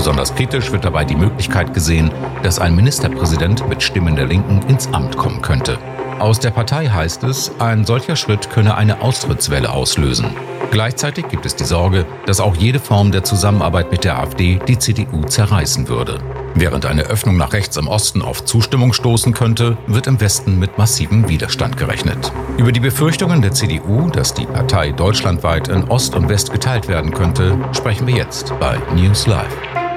Besonders kritisch wird dabei die Möglichkeit gesehen, dass ein Ministerpräsident mit Stimmen der Linken ins Amt kommen könnte. Aus der Partei heißt es, ein solcher Schritt könne eine Austrittswelle auslösen. Gleichzeitig gibt es die Sorge, dass auch jede Form der Zusammenarbeit mit der AfD die CDU zerreißen würde. Während eine Öffnung nach rechts im Osten auf Zustimmung stoßen könnte, wird im Westen mit massivem Widerstand gerechnet. Über die Befürchtungen der CDU, dass die Partei deutschlandweit in Ost und West geteilt werden könnte, sprechen wir jetzt bei News Live.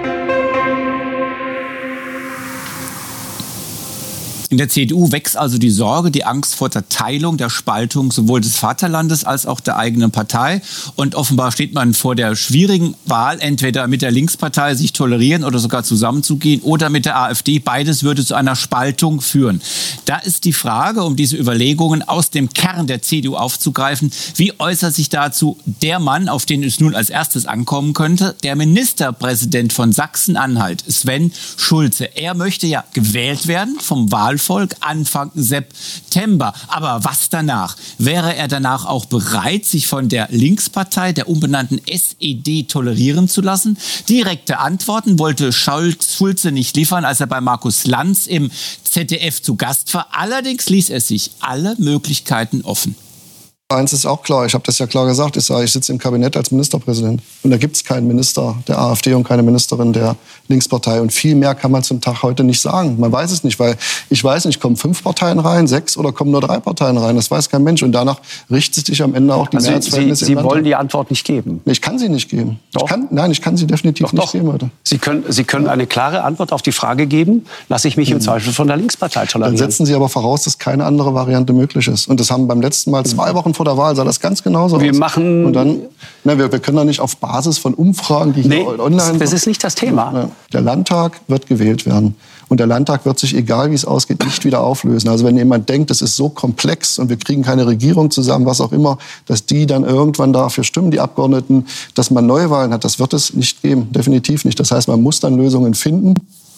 In der CDU wächst also die Sorge, die Angst vor der Teilung, der Spaltung sowohl des Vaterlandes als auch der eigenen Partei. Und offenbar steht man vor der schwierigen Wahl, entweder mit der Linkspartei sich tolerieren oder sogar zusammenzugehen oder mit der AfD. Beides würde zu einer Spaltung führen. Da ist die Frage, um diese Überlegungen aus dem Kern der CDU aufzugreifen, wie äußert sich dazu der Mann, auf den es nun als erstes ankommen könnte, der Ministerpräsident von Sachsen-Anhalt, Sven Schulze. Er möchte ja gewählt werden vom Wahlvolk Anfang September. Aber was danach? Wäre er danach auch bereit, sich von der Linkspartei, der umbenannten SED, tolerieren zu lassen? Direkte Antworten wollte Schulze nicht liefern, als er bei Markus Lanz im ZDF zu Gast war. Allerdings ließ er sich alle Möglichkeiten offen. Eins ist auch klar, ich habe das ja klar gesagt, ich sitze im Kabinett als Ministerpräsident. Und da gibt es keinen Minister der AfD und keine Ministerin der Linkspartei. Und viel mehr kann man zum Tag heute nicht sagen. Man weiß es nicht, weil ich weiß nicht, kommen 5 Parteien rein, 6 oder kommen nur 3 Parteien rein. Das weiß kein Mensch. Und danach richtet sich am Ende auch die Mehrheitsverhältnisse. Sie wollen die Antwort nicht geben? Ich kann sie nicht geben. Doch. Ich kann sie definitiv nicht geben heute. Sie können eine klare Antwort auf die Frage geben, lasse ich mich im Zweifel von der Linkspartei tolerieren. Dann setzen Sie aber voraus, dass keine andere Variante möglich ist. Und das haben beim letzten Mal 2 Wochen vor der Wahl sah das ganz genauso aus. Wir können doch nicht auf Basis von Umfragen, die hier online... Das ist nicht das Thema. Der Landtag wird gewählt werden. Und der Landtag wird sich, egal wie es ausgeht, nicht wieder auflösen. Also wenn jemand denkt, es ist so komplex und wir kriegen keine Regierung zusammen, was auch immer, dass die dann irgendwann dafür stimmen, die Abgeordneten, dass man Neuwahlen hat, das wird es nicht geben. Definitiv nicht. Das heißt, man muss dann Lösungen finden.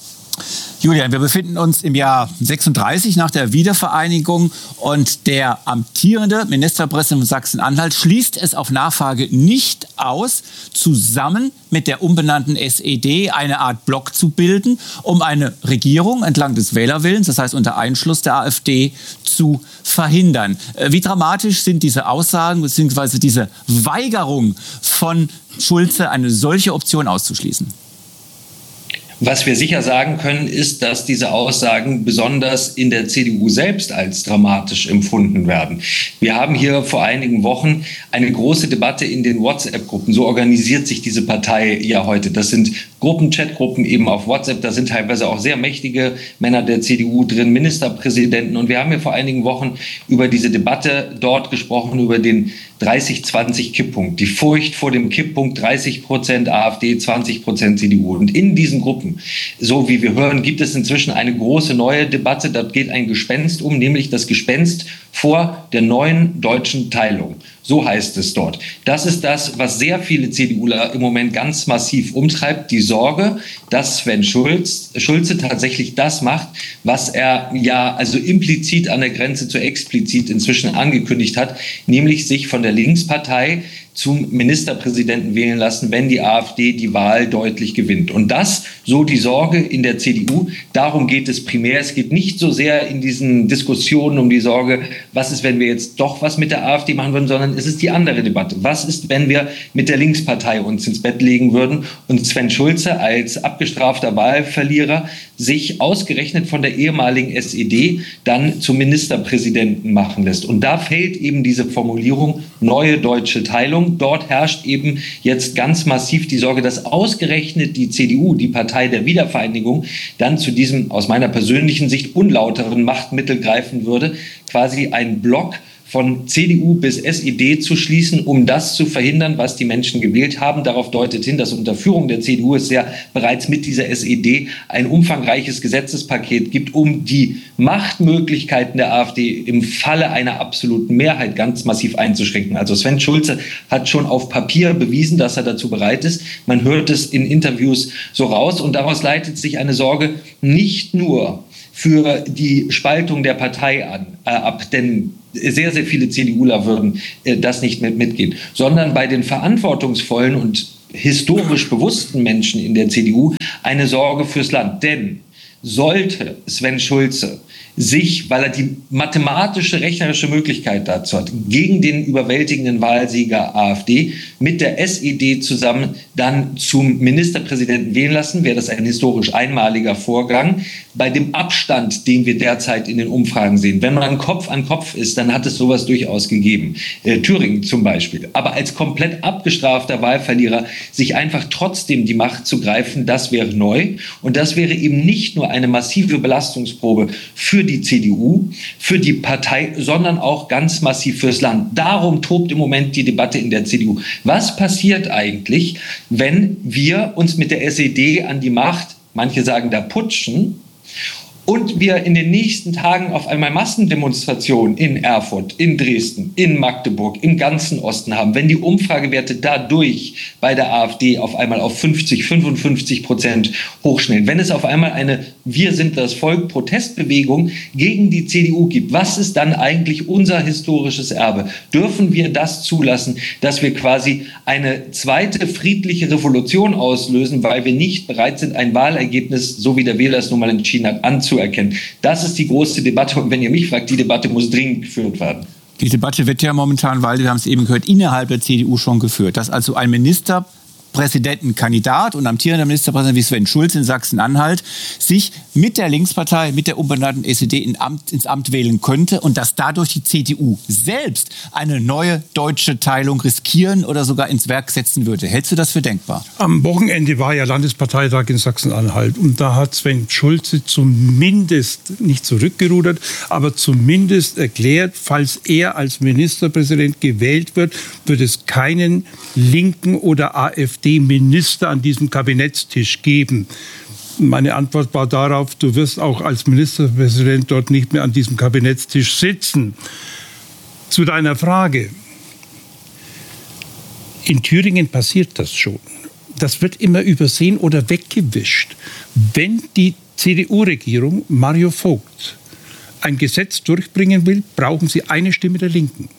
Julian, wir befinden uns im Jahr 36 nach der Wiedervereinigung und der amtierende Ministerpräsident von Sachsen-Anhalt schließt es auf Nachfrage nicht aus, zusammen mit der umbenannten SED eine Art Block zu bilden, um eine Regierung entlang des Wählerwillens, das heißt unter Einschluss der AfD, zu verhindern. Wie dramatisch sind diese Aussagen bzw. diese Weigerung von Schulze, eine solche Option auszuschließen? Was wir sicher sagen können, ist, dass diese Aussagen besonders in der CDU selbst als dramatisch empfunden werden. Wir haben hier vor einigen Wochen eine große Debatte in den WhatsApp-Gruppen. So organisiert sich diese Partei ja heute. Das sind Gruppen, Chatgruppen eben auf WhatsApp. Da sind teilweise auch sehr mächtige Männer der CDU drin, Ministerpräsidenten. Und wir haben hier vor einigen Wochen über diese Debatte dort gesprochen, über den 30-20-Kipppunkt. Die Furcht vor dem Kipppunkt 30% AfD, 20% CDU. Und in diesen Gruppen, so wie wir hören, gibt es inzwischen eine große neue Debatte. Da geht ein Gespenst um, nämlich das Gespenst vor der neuen deutschen Teilung. So heißt es dort. Das ist das, was sehr viele CDUler im Moment ganz massiv umtreibt. Die Sorge, dass Sven Schulze tatsächlich das macht, was er ja also implizit an der Grenze zu explizit inzwischen angekündigt hat, nämlich sich von der Linkspartei zum Ministerpräsidenten wählen lassen, wenn die AfD die Wahl deutlich gewinnt. Und das, so die Sorge in der CDU, darum geht es primär. Es geht nicht so sehr in diesen Diskussionen um die Sorge, was ist, wenn wir jetzt doch was mit der AfD machen würden, sondern es ist die andere Debatte. Was ist, wenn wir mit der Linkspartei uns ins Bett legen würden und Sven Schulze als abgestrafter Wahlverlierer sich ausgerechnet von der ehemaligen SED dann zum Ministerpräsidenten machen lässt. Und da fällt eben diese Formulierung neue deutsche Teilung. Dort herrscht eben jetzt ganz massiv die Sorge, dass ausgerechnet die CDU, die Partei der Wiedervereinigung, dann zu diesem aus meiner persönlichen Sicht unlauteren Machtmittel greifen würde, quasi ein Block von CDU bis SED zu schließen, um das zu verhindern, was die Menschen gewählt haben. Darauf deutet hin, dass unter Führung der CDU es ja bereits mit dieser SED ein umfangreiches Gesetzespaket gibt, um die Machtmöglichkeiten der AfD im Falle einer absoluten Mehrheit ganz massiv einzuschränken. Also Sven Schulze hat schon auf Papier bewiesen, dass er dazu bereit ist. Man hört es in Interviews so raus und daraus leitet sich eine Sorge nicht nur für die Spaltung der Partei ab, denn sehr, sehr viele CDUler würden das nicht mitgehen, sondern bei den verantwortungsvollen und historisch bewussten Menschen in der CDU eine Sorge fürs Land. Denn sollte Sven Schulze sich, weil er die mathematische, rechnerische Möglichkeit dazu hat, gegen den überwältigenden Wahlsieger AfD mit der SED zusammen dann zum Ministerpräsidenten wählen lassen, wäre das ein historisch einmaliger Vorgang. Bei dem Abstand, den wir derzeit in den Umfragen sehen, wenn man Kopf an Kopf ist, dann hat es sowas durchaus gegeben. Thüringen zum Beispiel. Aber als komplett abgestrafter Wahlverlierer sich einfach trotzdem die Macht zu greifen, das wäre neu. Und das wäre eben nicht nur eine massive Belastungsprobe für die CDU, für die Partei, sondern auch ganz massiv fürs Land. Darum tobt im Moment die Debatte in der CDU. Was passiert eigentlich, wenn wir uns mit der SED an die Macht, manche sagen da putschen, und wir in den nächsten Tagen auf einmal Massendemonstrationen in Erfurt, in Dresden, in Magdeburg, im ganzen Osten haben, wenn die Umfragewerte dadurch bei der AfD auf einmal auf 50-55% hochschnellen, wenn es auf einmal eine Wir sind das Volk Protestbewegung gegen die CDU gibt, was ist dann eigentlich unser historisches Erbe? Dürfen wir das zulassen, dass wir quasi eine zweite friedliche Revolution auslösen, weil wir nicht bereit sind, ein Wahlergebnis, so wie der Wähler es nun mal entschieden hat, anzuerkennen? Das ist die große Debatte. Und wenn ihr mich fragt, die Debatte muss dringend geführt werden. Die Debatte wird ja momentan, weil wir haben es eben gehört, innerhalb der CDU schon geführt. Dass also ein Ministerpräsidentenkandidat und amtierender Ministerpräsident wie Sven Schulze in Sachsen-Anhalt sich mit der Linkspartei, mit der umbenannten SED ins Amt wählen könnte und dass dadurch die CDU selbst eine neue deutsche Teilung riskieren oder sogar ins Werk setzen würde. Hältst du das für denkbar? Am Wochenende war ja Landesparteitag in Sachsen-Anhalt und da hat Sven Schulze zumindest nicht zurückgerudert, aber zumindest erklärt, falls er als Ministerpräsident gewählt wird, wird es keinen linken oder AfD-Minister an diesem Kabinettstisch geben. Meine Antwort war darauf, du wirst auch als Ministerpräsident dort nicht mehr an diesem Kabinettstisch sitzen. Zu deiner Frage. In Thüringen passiert das schon. Das wird immer übersehen oder weggewischt. Wenn die CDU-Regierung Mario Vogt ein Gesetz durchbringen will, brauchen sie eine Stimme der Linken.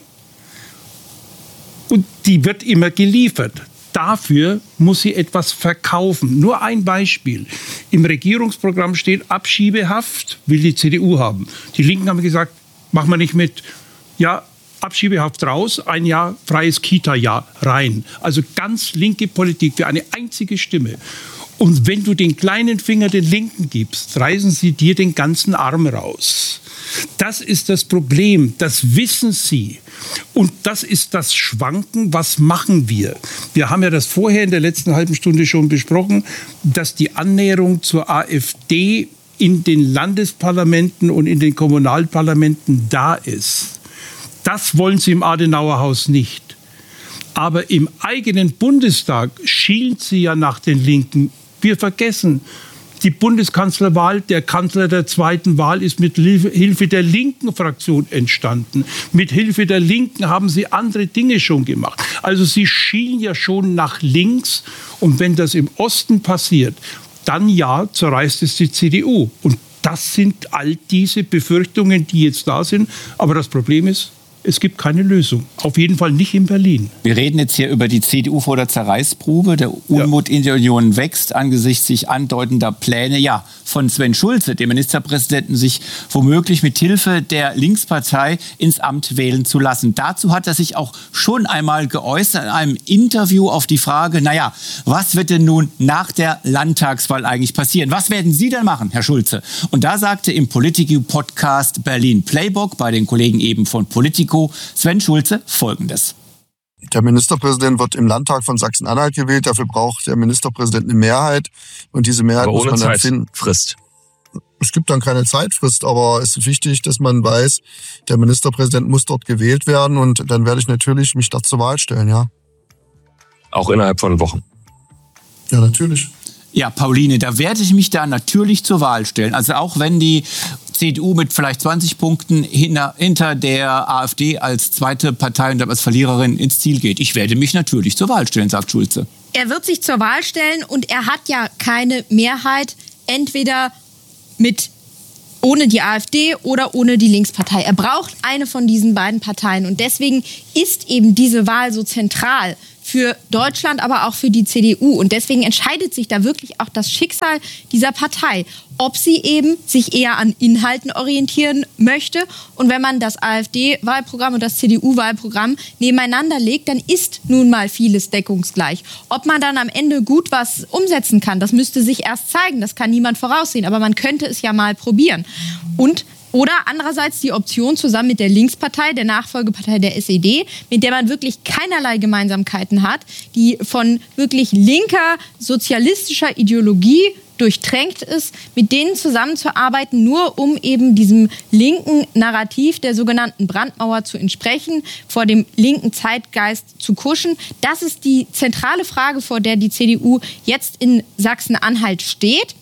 Und die wird immer geliefert. Dafür muss sie etwas verkaufen. Nur ein Beispiel. Im Regierungsprogramm steht, Abschiebehaft will die CDU haben. Die Linken haben gesagt, machen wir nicht mit. Ja, Abschiebehaft raus, ein Jahr freies Kita-Jahr rein. Also ganz linke Politik für eine einzige Stimme. Und wenn du den kleinen Finger den Linken gibst, reißen sie dir den ganzen Arm raus. Das ist das Problem, das wissen sie. Und das ist das Schwanken, was machen wir? Wir haben ja das vorher in der letzten halben Stunde schon besprochen, dass die Annäherung zur AfD in den Landesparlamenten und in den Kommunalparlamenten da ist. Das wollen sie im Adenauerhaus nicht. Aber im eigenen Bundestag schielt sie ja nach den Linken. Wir vergessen, die Bundeskanzlerwahl, der Kanzler der zweiten Wahl ist mit Hilfe der linken Fraktion entstanden. Mit Hilfe der Linken haben sie andere Dinge schon gemacht. Also sie schielen ja schon nach links. Und wenn das im Osten passiert, dann ja, zerreißt es die CDU. Und das sind all diese Befürchtungen, die jetzt da sind. Aber das Problem ist, es gibt keine Lösung. Auf jeden Fall nicht in Berlin. Wir reden jetzt hier über die CDU vor der Zerreißprobe. Der Unmut in der Union wächst angesichts sich andeutender Pläne von Sven Schulze, dem Ministerpräsidenten, sich womöglich mit Hilfe der Linkspartei ins Amt wählen zu lassen. Dazu hat er sich auch schon einmal geäußert in einem Interview auf die Frage, was wird denn nun nach der Landtagswahl eigentlich passieren? Was werden Sie denn machen, Herr Schulze? Und da sagte im Politico-Podcast Berlin Playbook bei den Kollegen eben von Politico Sven Schulze Folgendes. Der Ministerpräsident wird im Landtag von Sachsen-Anhalt gewählt. Dafür braucht der Ministerpräsident eine Mehrheit. Und diese Mehrheit muss man dann finden. Frist. Es gibt dann keine Zeitfrist, aber es ist wichtig, dass man weiß, der Ministerpräsident muss dort gewählt werden. Und dann werde ich natürlich mich dort zur Wahl stellen, ja. Auch innerhalb von Wochen. Ja, natürlich. Ja, Pauline, da werde ich mich da natürlich zur Wahl stellen. Also auch wenn die CDU mit vielleicht 20 Punkten hinter der AfD als zweite Partei und als Verliererin ins Ziel geht. Ich werde mich natürlich zur Wahl stellen, sagt Schulze. Er wird sich zur Wahl stellen und er hat ja keine Mehrheit, entweder ohne die AfD oder ohne die Linkspartei. Er braucht eine von diesen beiden Parteien und deswegen ist eben diese Wahl so zentral für Deutschland, aber auch für die CDU. Und deswegen entscheidet sich da wirklich auch das Schicksal dieser Partei, ob sie eben sich eher an Inhalten orientieren möchte. Und wenn man das AfD-Wahlprogramm und das CDU-Wahlprogramm nebeneinander legt, dann ist nun mal vieles deckungsgleich. Ob man dann am Ende gut was umsetzen kann, das müsste sich erst zeigen. Das kann niemand voraussehen. Aber man könnte es ja mal probieren. Oder andererseits die Option zusammen mit der Linkspartei, der Nachfolgepartei der SED, mit der man wirklich keinerlei Gemeinsamkeiten hat, die von wirklich linker, sozialistischer Ideologie durchtränkt ist, mit denen zusammenzuarbeiten, nur um eben diesem linken Narrativ der sogenannten Brandmauer zu entsprechen, vor dem linken Zeitgeist zu kuschen. Das ist die zentrale Frage, vor der die CDU jetzt in Sachsen-Anhalt steht.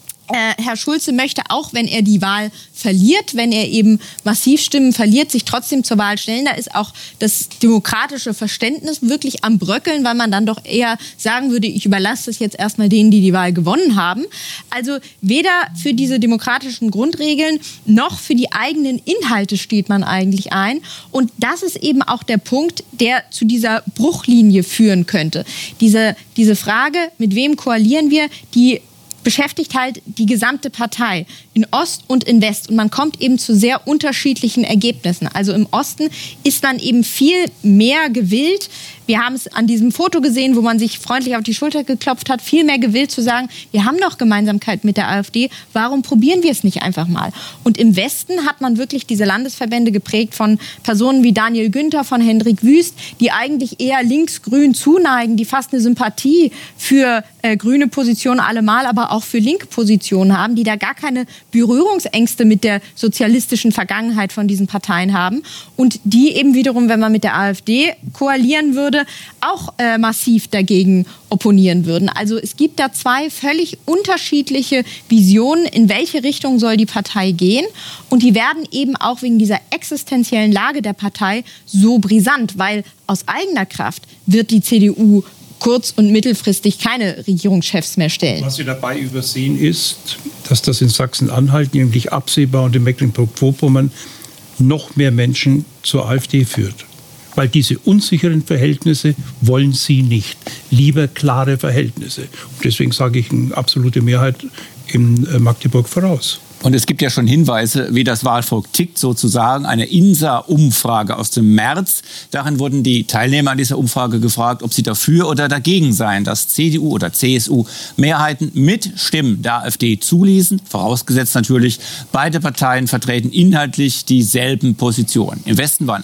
Herr Schulze möchte, auch wenn er die Wahl verliert, wenn er eben massiv Stimmen verliert, sich trotzdem zur Wahl stellen. Da ist auch das demokratische Verständnis wirklich am Bröckeln, weil man dann doch eher sagen würde, ich überlasse es jetzt erstmal denen, die die Wahl gewonnen haben. Also weder für diese demokratischen Grundregeln noch für die eigenen Inhalte steht man eigentlich ein. Und das ist eben auch der Punkt, der zu dieser Bruchlinie führen könnte. Diese Frage, mit wem koalieren wir, die beschäftigt halt die gesamte Partei in Ost und in West. Und man kommt eben zu sehr unterschiedlichen Ergebnissen. Also im Osten ist man eben viel mehr gewillt. Wir haben es an diesem Foto gesehen, wo man sich freundlich auf die Schulter geklopft hat, viel mehr gewillt zu sagen, wir haben doch Gemeinsamkeit mit der AfD, warum probieren wir es nicht einfach mal? Und im Westen hat man wirklich diese Landesverbände geprägt von Personen wie Daniel Günther, von Hendrik Wüst, die eigentlich eher links-grün zuneigen, die fast eine Sympathie für grüne Positionen allemal, aber auch für linke Positionen haben, die da gar keine Berührungsängste mit der sozialistischen Vergangenheit von diesen Parteien haben und die eben wiederum, wenn man mit der AfD koalieren würde, auch massiv dagegen opponieren würden. Also es gibt da zwei völlig unterschiedliche Visionen, in welche Richtung soll die Partei gehen. Und die werden eben auch wegen dieser existenziellen Lage der Partei so brisant, weil aus eigener Kraft wird die CDU kurz- und mittelfristig keine Regierungschefs mehr stellen. Was Sie dabei übersehen ist, dass das in Sachsen-Anhalt nämlich absehbar und in Mecklenburg-Vorpommern noch mehr Menschen zur AfD führt. Weil diese unsicheren Verhältnisse wollen sie nicht. Lieber klare Verhältnisse. Und deswegen sage ich eine absolute Mehrheit in Magdeburg voraus. Und es gibt ja schon Hinweise, wie das Wahlvolk tickt, sozusagen. Eine INSA-Umfrage aus dem März. Darin wurden die Teilnehmer an dieser Umfrage gefragt, ob sie dafür oder dagegen seien, dass CDU oder CSU Mehrheiten mit Stimmen der AfD zuließen. Vorausgesetzt natürlich, beide Parteien vertreten inhaltlich dieselben Positionen. Im Westen waren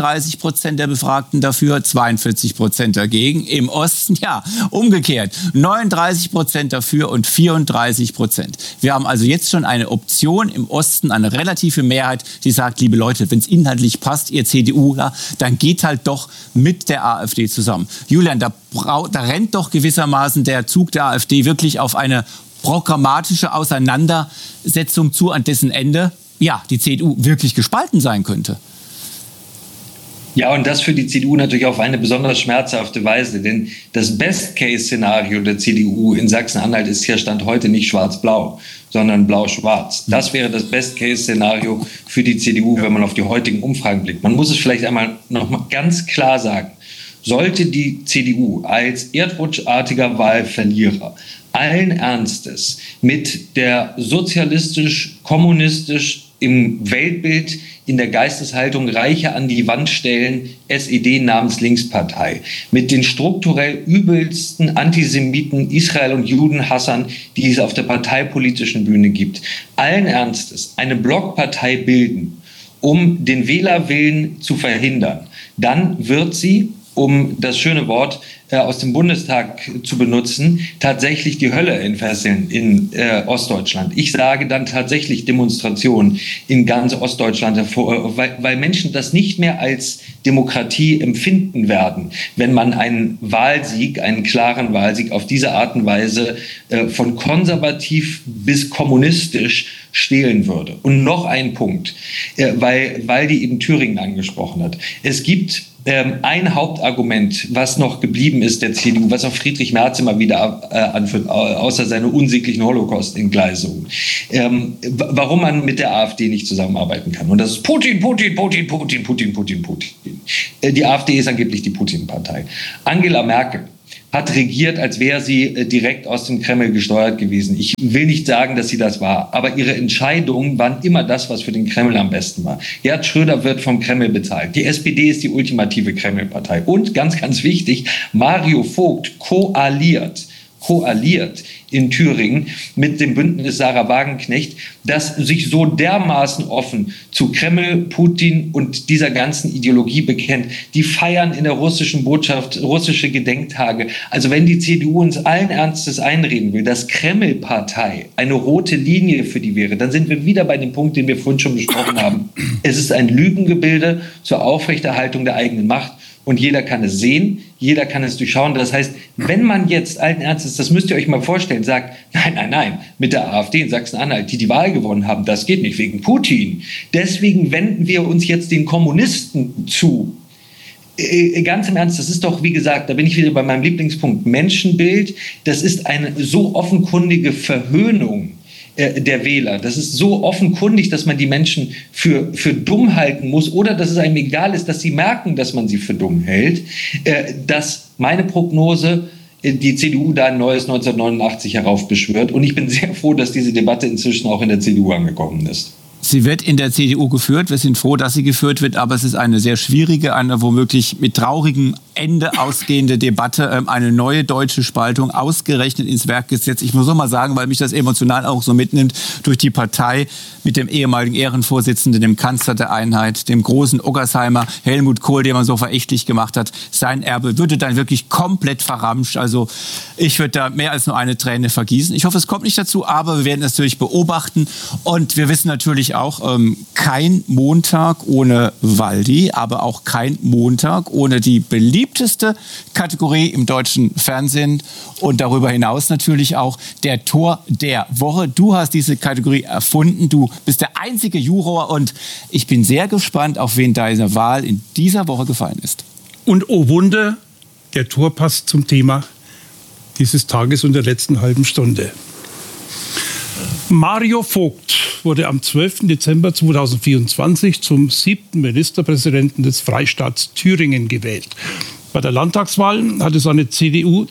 31% der Befragten dafür, 42% dagegen. Im Osten, ja, umgekehrt. 39% dafür und 34%. Wir haben also jetzt schon eine Option im Osten, eine relative Mehrheit, die sagt, liebe Leute, wenn es inhaltlich passt, ihr CDU, dann geht halt doch mit der AfD zusammen. Julian, da rennt doch gewissermaßen der Zug der AfD wirklich auf eine programmatische Auseinandersetzung zu, an dessen Ende ja die CDU wirklich gespalten sein könnte. Ja, und das für die CDU natürlich auf eine besonders schmerzhafte Weise. Denn das Best-Case-Szenario der CDU in Sachsen-Anhalt ist hier Stand heute nicht schwarz-blau, sondern blau-schwarz. Das wäre das Best-Case-Szenario für die CDU, wenn man auf die heutigen Umfragen blickt. Man muss es vielleicht einmal noch mal ganz klar sagen. Sollte die CDU als erdrutschartiger Wahlverlierer allen Ernstes mit der sozialistisch-kommunistisch im Weltbild, in der Geisteshaltung Reiche an die Wand stellen, SED namens Linkspartei, mit den strukturell übelsten Antisemiten, Israel- und Judenhassern, die es auf der parteipolitischen Bühne gibt, allen Ernstes eine Blockpartei bilden, um den Wählerwillen zu verhindern, dann wird sie, um das schöne Wort aus dem Bundestag zu benutzen, tatsächlich die Hölle entfesseln in Ostdeutschland. Ich sage dann tatsächlich Demonstrationen in ganz Ostdeutschland hervor, weil Menschen das nicht mehr als Demokratie empfinden werden, wenn man einen Wahlsieg, einen klaren Wahlsieg auf diese Art und Weise von konservativ bis kommunistisch stehlen würde. Und noch ein Punkt, weil die eben Thüringen angesprochen hat. Es gibt ein Hauptargument, was noch geblieben ist der CDU, was auch Friedrich Merz immer wieder anführt, außer seine unsäglichen Holocaust-Entgleisungen, warum man mit der AfD nicht zusammenarbeiten kann. Und das ist Putin, Putin, Putin, Putin, Putin, Putin, Putin. Die AfD ist angeblich die Putin-Partei. Angela Merkel hat regiert, als wäre sie direkt aus dem Kreml gesteuert gewesen. Ich will nicht sagen, dass sie das war, aber ihre Entscheidungen waren immer das, was für den Kreml am besten war. Gerhard Schröder wird vom Kreml bezahlt. Die SPD ist die ultimative Kreml-Partei. Und ganz, ganz wichtig, Mario Vogt koaliert in Thüringen mit dem Bündnis Sarah Wagenknecht, das sich so dermaßen offen zu Kreml, Putin und dieser ganzen Ideologie bekennt. Die feiern in der russischen Botschaft russische Gedenktage. Also wenn die CDU uns allen Ernstes einreden will, dass Kreml-Partei eine rote Linie für die wäre, dann sind wir wieder bei dem Punkt, den wir vorhin schon besprochen haben. Es ist ein Lügengebilde zur Aufrechterhaltung der eigenen Macht. Und jeder kann es sehen, jeder kann es durchschauen. Das heißt, wenn man jetzt allen Ernstes, das müsst ihr euch mal vorstellen, sagt, nein, mit der AfD in Sachsen-Anhalt, die Wahl gewonnen haben, das geht nicht wegen Putin. Deswegen wenden wir uns jetzt den Kommunisten zu. Ganz im Ernst, das ist doch, wie gesagt, da bin ich wieder bei meinem Lieblingspunkt, Menschenbild. Das ist eine so offenkundige Verhöhnung der Wähler. Das ist so offenkundig, dass man die Menschen für dumm halten muss oder dass es einem egal ist, dass sie merken, dass man sie für dumm hält, dass meine Prognose die CDU da ein neues 1989 heraufbeschwört. Und ich bin sehr froh, dass diese Debatte inzwischen auch in der CDU angekommen ist. Sie wird in der CDU geführt. Wir sind froh, dass sie geführt wird, aber es ist eine sehr schwierige, eine womöglich mit traurigem Ende ausgehende Debatte, eine neue deutsche Spaltung ausgerechnet ins Werk gesetzt. Ich muss noch mal sagen, weil mich das emotional auch so mitnimmt, durch die Partei mit dem ehemaligen Ehrenvorsitzenden, dem Kanzler der Einheit, dem großen Oggersheimer, Helmut Kohl, den man so verächtlich gemacht hat. Sein Erbe würde dann wirklich komplett verramscht. Also ich würde da mehr als nur eine Träne vergießen. Ich hoffe, es kommt nicht dazu, aber wir werden es natürlich beobachten. Und wir wissen natürlich auch, kein Montag ohne Waldi, aber auch kein Montag ohne die beliebteste Kategorie im deutschen Fernsehen und darüber hinaus natürlich auch der Tor der Woche. Du hast diese Kategorie erfunden, du bist der einzige Juror und ich bin sehr gespannt, auf wen deine Wahl in dieser Woche gefallen ist. Und oh Wunder, der Tor passt zum Thema dieses Tages und der letzten halben Stunde. Mario Vogt wurde am 12. Dezember 2024 zum 7. Ministerpräsidenten des Freistaats Thüringen gewählt. Bei der Landtagswahl hatte seine CDU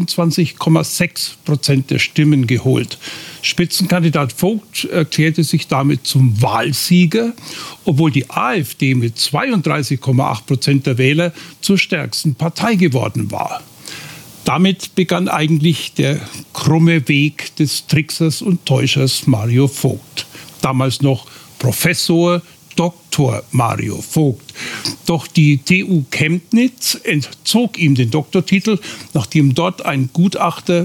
23,6% der Stimmen geholt. Spitzenkandidat Vogt erklärte sich damit zum Wahlsieger, obwohl die AfD mit 32,8% der Wähler zur stärksten Partei geworden war. Damit begann eigentlich der krumme Weg des Tricksers und Täuschers Mario Vogt. Damals noch Professor Dr. Mario Vogt. Doch die TU Chemnitz entzog ihm den Doktortitel, nachdem dort ein Gutachter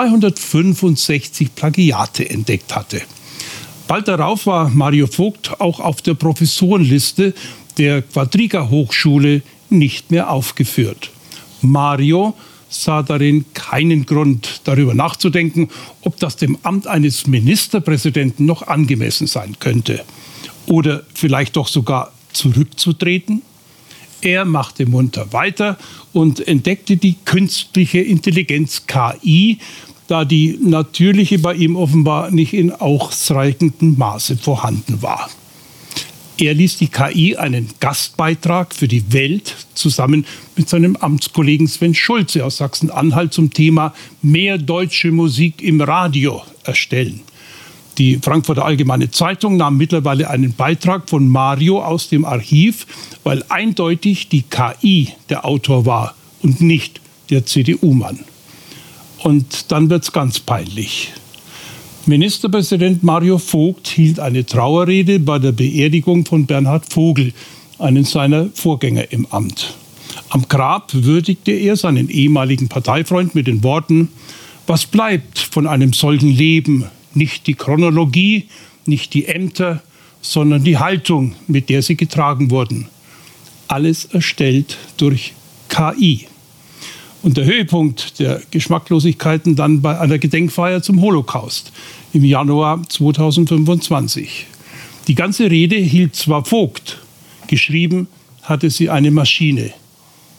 265 Plagiate entdeckt hatte. Bald darauf war Mario Vogt auch auf der Professorenliste der Quadriga Hochschule nicht mehr aufgeführt. Mario sah darin keinen Grund, darüber nachzudenken, ob das dem Amt eines Ministerpräsidenten noch angemessen sein könnte. Oder vielleicht doch sogar zurückzutreten. Er machte munter weiter und entdeckte die künstliche Intelligenz KI, da die natürliche bei ihm offenbar nicht in ausreichendem Maße vorhanden war. Er ließ die KI einen Gastbeitrag für die Welt zusammen mit seinem Amtskollegen Sven Schulze aus Sachsen-Anhalt zum Thema mehr deutsche Musik im Radio erstellen. Die Frankfurter Allgemeine Zeitung nahm mittlerweile einen Beitrag von Mario aus dem Archiv, weil eindeutig die KI der Autor war und nicht der CDU-Mann. Und dann wird's ganz peinlich. Ministerpräsident Mario Vogt hielt eine Trauerrede bei der Beerdigung von Bernhard Vogel, einen seiner Vorgänger im Amt. Am Grab würdigte er seinen ehemaligen Parteifreund mit den Worten: Was bleibt von einem solchen Leben? Nicht die Chronologie, nicht die Ämter, sondern die Haltung, mit der sie getragen wurden. Alles erstellt durch KI. Und der Höhepunkt der Geschmacklosigkeiten dann bei einer Gedenkfeier zum Holocaust im Januar 2025. Die ganze Rede hielt zwar Vogt, geschrieben hatte sie eine Maschine,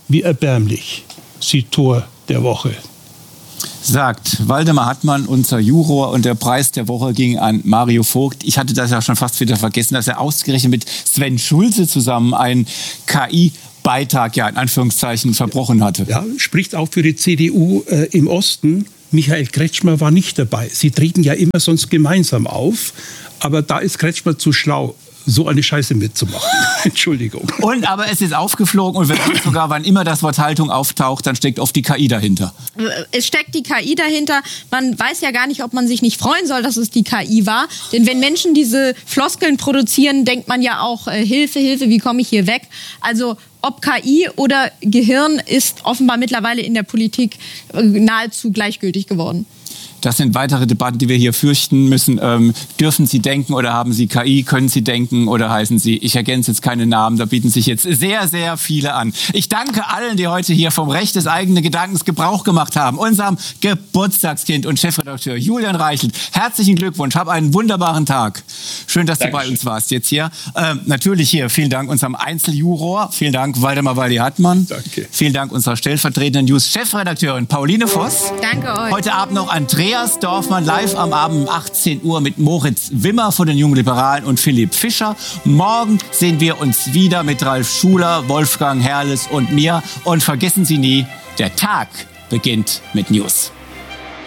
wie erbärmlich. Sie Tor der Woche. Sagt Waldemar Hartmann, unser Juror, und der Preis der Woche ging an Mario Vogt. Ich hatte das ja schon fast wieder vergessen, dass er ausgerechnet mit Sven Schulze zusammen einen KI-Beitrag, ja in Anführungszeichen, verbrochen hatte. Ja, spricht auch für die CDU im Osten. Michael Kretschmer war nicht dabei. Sie treten ja immer sonst gemeinsam auf, aber da ist Kretschmer zu schlau, so eine Scheiße mitzumachen. Entschuldigung. Und aber es ist aufgeflogen und sogar, wann immer das Wort Haltung auftaucht, dann steckt oft die KI dahinter. Es steckt die KI dahinter. Man weiß ja gar nicht, ob man sich nicht freuen soll, dass es die KI war. Denn wenn Menschen diese Floskeln produzieren, denkt man ja auch, Hilfe, Hilfe, wie komme ich hier weg? Also ob KI oder Gehirn ist offenbar mittlerweile in der Politik nahezu gleichgültig geworden. Das sind weitere Debatten, die wir hier fürchten müssen. Dürfen Sie denken oder haben Sie KI? Können Sie denken oder heißen Sie? Ich ergänze jetzt keine Namen, da bieten sich jetzt sehr, sehr viele an. Ich danke allen, die heute hier vom Recht des eigenen Gedankens Gebrauch gemacht haben. Unserem Geburtstagskind und Chefredakteur Julian Reichelt. Herzlichen Glückwunsch, hab einen wunderbaren Tag. Schön, dass du bei uns warst jetzt hier. Natürlich hier, vielen Dank unserem Einzeljuror. Vielen Dank Waldemar Walli-Hartmann. Danke. Vielen Dank unserer stellvertretenden News-Chefredakteurin Pauline Voss. Danke euch. Heute Abend noch Andreas Dorfmann live am Abend um 18 Uhr mit Moritz Wimmer von den Jungen Liberalen und Philipp Fischer. Morgen sehen wir uns wieder mit Ralf Schuler, Wolfgang Herrles und mir. Und vergessen Sie nie, der Tag beginnt mit News.